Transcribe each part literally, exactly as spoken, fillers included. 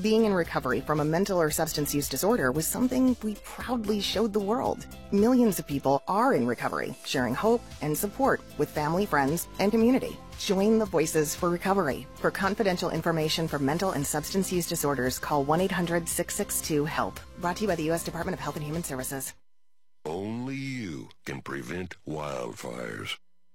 Being in recovery from a mental or substance use disorder was something we proudly showed the world. Millions of people are in recovery, sharing hope and support with family, friends, and community. Join the Voices for Recovery. For confidential information for mental and substance use disorders, call one eight hundred six six two HELP. Brought to you by the U S Department of Health and Human Services. Only you can prevent wildfires.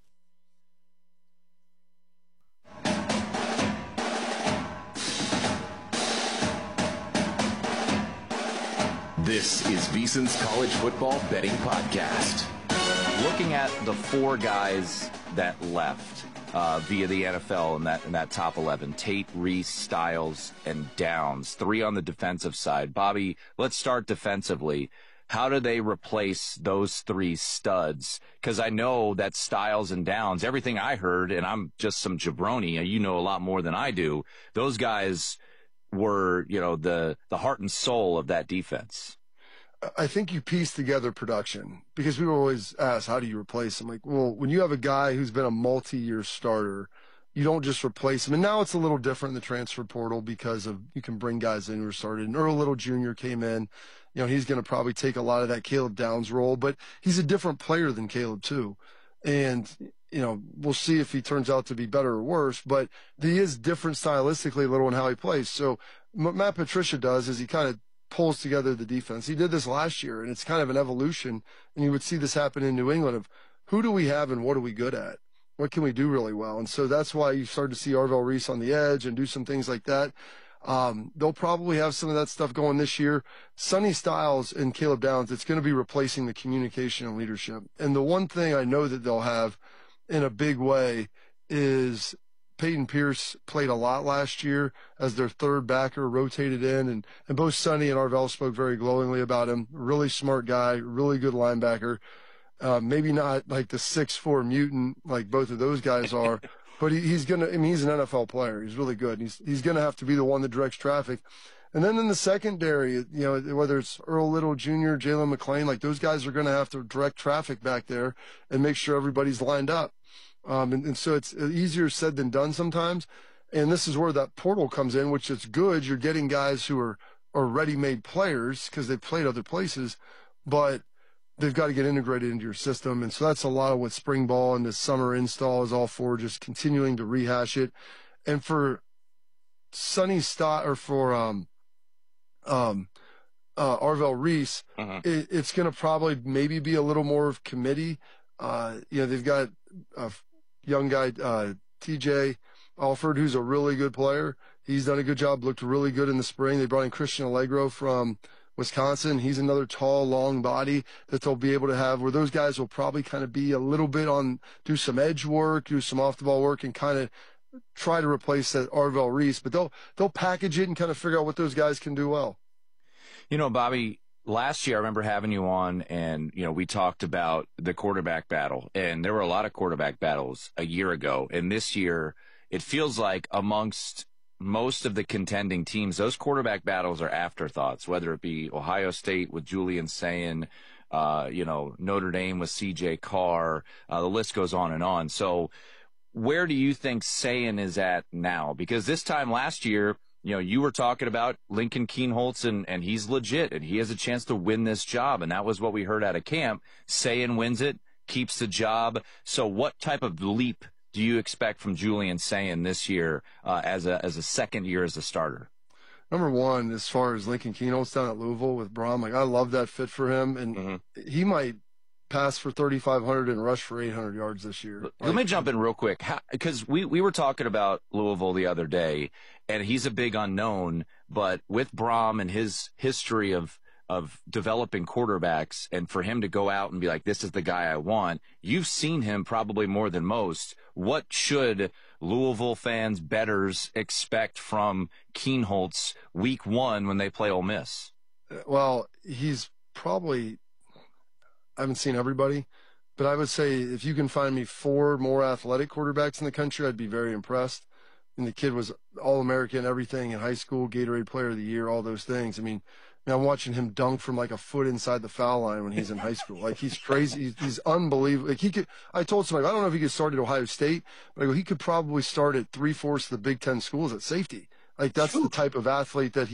This is VSiN's College Football Betting Podcast. Looking at the four guys that left uh, via the N F L in that in that top eleven, Tate, Reese, Styles, and Downs, three on the defensive side. Bobby, let's start defensively. How do they replace those three studs? Because I know that Styles and Downs, everything I heard, and I'm just some jabroni, you know a lot more than I do, those guys were, you know, the, the heart and soul of that defense. I think you piece together production because people always ask, how do you replace him? Like, well, when you have a guy who's been a multi-year starter, you don't just replace him. And now it's a little different in the transfer portal because of you can bring guys in who are started. And Earl Little Junior came in. You know, he's going to probably take a lot of that Caleb Downs role, but he's a different player than Caleb too. And, you know, we'll see if he turns out to be better or worse, but he is different stylistically a little in how he plays. So what Matt Patricia does is he kind of pulls together the defense. He did this last year, and it's kind of an evolution. And you would see this happen in New England of who do we have and what are we good at? What can we do really well? And so that's why you start to see Arvell Reese on the edge and do some things like that. Um, they'll probably have some of that stuff going this year. Sonny Styles and Caleb Downs, it's going to be replacing the communication and leadership. And the one thing I know that they'll have in a big way is Peyton Pierce played a lot last year as their third backer, rotated in, and, and both Sonny and Arvell spoke very glowingly about him. Really smart guy, really good linebacker. Uh, maybe not like the six foot four mutant like both of those guys are, but he, he's going to, I mean, he's an N F L player. He's really good. He's, he's going to have to be the one that directs traffic. And then in the secondary, you know, whether it's Earl Little Junior, Jalen McLean, like those guys are going to have to direct traffic back there and make sure everybody's lined up. Um, and, and so it's easier said than done sometimes. And this is where that portal comes in, which is good. You're getting guys who are, are ready-made players because they've played other places, but they've got to get integrated into your system. And so that's a lot of what spring ball and this summer install is all for, just continuing to rehash it. And for Sonny Stott or for, um, um, uh, Arvell Reese, uh-huh. it, it's going to probably maybe be a little more of committee. Uh, you know, they've got a young guy, uh, T J Alford, who's a really good player. He's done a good job, looked really good in the spring. They brought in Christian Allegro from Wisconsin. He's another tall, long body that they'll be able to have where those guys will probably kind of be a little bit on, do some edge work, do some off the ball work and kind of try to replace that Arvell Reese, but they'll, they'll package it and kind of figure out what those guys can do well. You know, Bobby, last year I remember having you on and, you know, we talked about the quarterback battle and there were a lot of quarterback battles a year ago. And this year it feels like amongst most of the contending teams, those quarterback battles are afterthoughts, whether it be Ohio State with Julian Sayin, uh, you know, Notre Dame with C J Carr, uh, the list goes on and on. So where do you think Sayin is at now? Because this time last year, you know, you were talking about Lincoln Kienholz and, and he's legit and he has a chance to win this job. And that was what we heard out of camp. Sayin wins it, keeps the job. So what type of leap do you expect from Julian Sayin this year uh, as a as a second year as a starter? Number one, as far as Lincoln Kienholz down at Louisville with Brom, like I love that fit for him, and mm-hmm. he might pass for thirty-five hundred and rush for eight hundred yards this year. Let like, me jump in real quick because we we were talking about Louisville the other day, and he's a big unknown, but with Brom and his history of of developing quarterbacks and for him to go out and be like, this is the guy I want. You've seen him probably more than most. What should Louisville fans, bettors expect from Kienholz week one when they play Ole Miss? Well, he's probably, I haven't seen everybody, but I would say if you can find me four more athletic quarterbacks in the country, I'd be very impressed. And the kid was All-American, everything in high school, Gatorade Player of the Year, all those things. I mean, I mean, I'm watching him dunk from like a foot inside the foul line when he's in high school. Like he's crazy. He's, he's unbelievable. Like he could, I told somebody, I don't know if he could start at Ohio State, but I go, he could probably start at three fourths of the Big Ten schools at safety. Like that's the type of athlete that he